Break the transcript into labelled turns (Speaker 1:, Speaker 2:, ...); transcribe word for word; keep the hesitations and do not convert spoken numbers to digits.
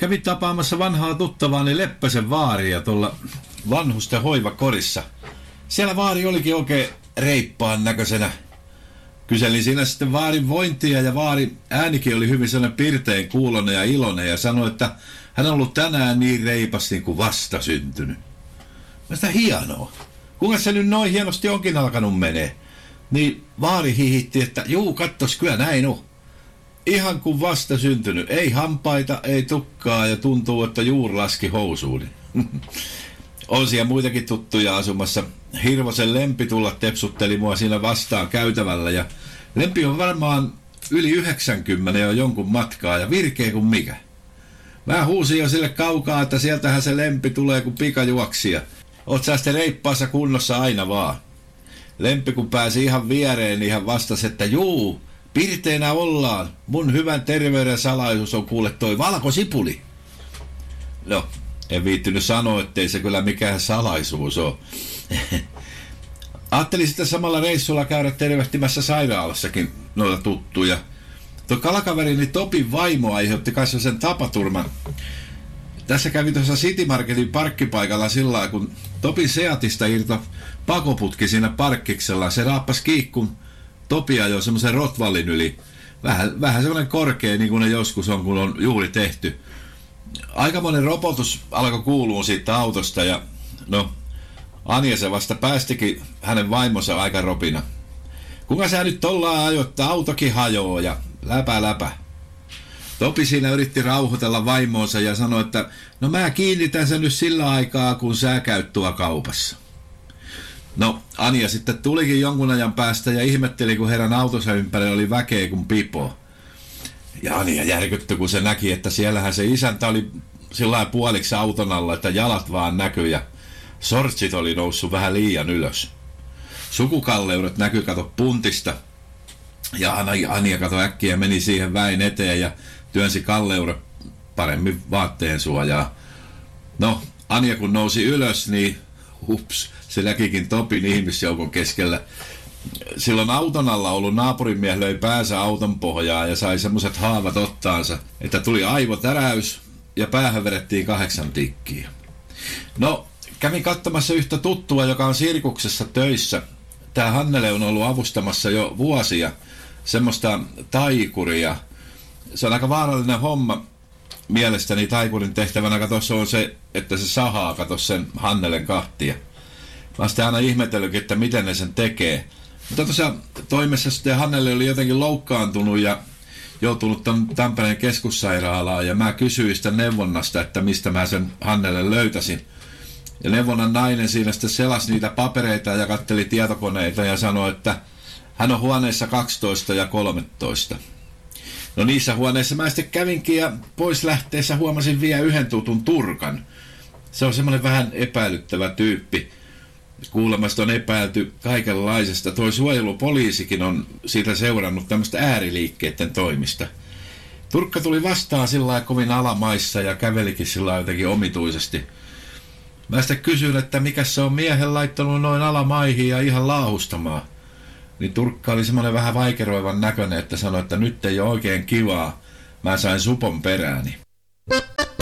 Speaker 1: Kävin tapaamassa vanhaa tuttavaani Leppäsen vaaria tuolla vanhusten hoivakorissa. Siellä vaari olikin oikein reippaan näköisenä. Kyselin siinä sitten vaarin vointia ja vaarin äänikin oli hyvin sellainen pirtein kuulonen ja iloinen ja sanoi, että hän on ollut tänään niin reipas niin kuin vasta syntynyt. Mä sitä hienoa. Kuinka se nyt noin hienosti onkin alkanut menee? Niin vaari hihitti, että juu, kattos, kyllä näin on. Ihan kuin vasta syntynyt. Ei hampaita, ei tukkaa ja tuntuu, että juuri laski housuuni. On siellä muitakin tuttuja asumassa. Hirvosen Lempi tulla tepsutteli mua siinä vastaan käytävällä ja Lempi on varmaan yli yhdeksänkymmentä jo jonkun matkaa ja virkeä kuin mikä. Mä huusin jo sille kaukaa, että sieltähän se Lempi tulee kuin pikajuoksija. Oot sä sitten reippaassa kunnossa aina vaan. Lempi kun pääsi ihan viereen, niin hän vastasi, että juu, pirteenä ollaan. Mun hyvän terveyden salaisuus on kuule toi valkosipuli. No, en viittynyt sanoa, ettei se kyllä mikään salaisuus ole. Ajattelin sitten samalla reissulla käydä tervehtimässä sairaalassakin noita tuttuja. Tuo kalakaverini Topin vaimo aiheutti kanssa sen tapaturman. Tässä kävi tuossa City Marketin parkkipaikalla sillä lailla, kun Topin Seatista irto pakoputki siinä parkkiksella. Se raappasi kiikkun Topi ajoi semmoisen Rotvallin yli. Vähän, vähän semmoinen korkea, niin kuin ne joskus on, kun on juuri tehty. Aikamoinen ropotus alkoi kuulua siitä autosta ja no, Anja se vasta päästikin hänen vaimonsa aika ropina. Kuinka sä nyt tollaan ajoit, että autokin hajoaa ja läpä läpä. Topi siinä yritti rauhoitella vaimonsa ja sanoi, että no mä kiinnitän sen nyt sillä aikaa, kun sä käyt tuo kaupassa. No, Anja sitten tulikin jonkun ajan päästä ja ihmetteli, kun heidän autonsa ympärillä oli väkeä kuin pipo. Ja Anja järkyttyi, kun se näki, että siellähän se isäntä oli sillä lailla puoliksi auton alla, että jalat vaan näkyi ja sortsit oli noussut vähän liian ylös. Sukukalleudet näkyi kato puntista. Ja Anja kato äkkiä meni siihen väin eteen ja työnsi kalleudet paremmin vaatteen suojaa. No, Anja kun nousi ylös, niin hups, se näkikin Topin ihmisjoukon keskellä. Silloin auton alla ollut naapurimies löi päänsä auton pohjaa ja sai semmoiset haavat ottaansa, että tuli aivotäräys ja päähän vedettiin kahdeksan tikkiä. No, kävin katsomassa yhtä tuttua, joka on sirkuksessa töissä. Tää Hannele on ollut avustamassa jo vuosia semmoista taikuria. Se on aika vaarallinen homma mielestäni taikurin tehtävänä. Kato, se on se, että se sahaa, kato sen Hannelen kahtia. Mä sitten aina ihmetellytkin, että miten ne sen tekee. Mutta tuossa toimessa sitten Hannele oli jotenkin loukkaantunut ja joutunut Tampereen keskussairaalaan. Ja mä kysyin sitä neuvonnasta, että mistä mä sen Hannelle löytäisin. Ja neuvonnan nainen siinä sitten selasi niitä papereita ja katteli tietokoneita ja sanoi, että hän on huoneessa kaksitoista ja kolmetoista. No niissä huoneissa mä sitten kävinkin ja pois lähteessä huomasin vielä yhden tutun Turkan. Se on semmoinen vähän epäilyttävä tyyppi. Kuulemasta on epäilty kaikenlaisesta. Toi suojelupoliisikin on siitä seurannut tämmöistä ääriliikkeiden toimista. Turkka tuli vastaan sillä lailla kovin alamaissa ja kävelikin sillä lailla jotenkin omituisesti. Mä sitten kysyin, että mikä se on miehen laittanut noin alamaihin ja ihan laahustamaan. Niin Turkka oli semmoinen vähän vaikeroivan näköinen, että sanoi, että nyt ei ole oikein kivaa. Mä sain supon perääni.